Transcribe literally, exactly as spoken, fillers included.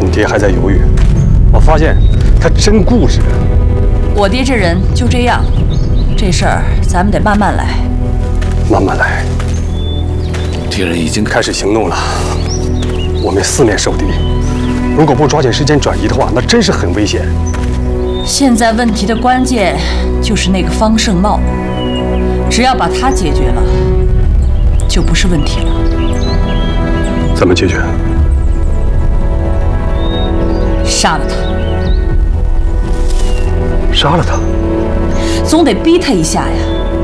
你爹还在犹豫，我发现他真固执。 我爹这人就这样，这事儿咱们得慢慢来。 慢慢来。 敌人已经开始行动了，我们四面受敌，如果不抓紧时间转移的话，那真是很危险。 现在问题的关键就是那个方胜茂，只要把他解决了，就不是问题了。 怎么解决？ 杀了他。 杀了他？ 总得逼他一下呀。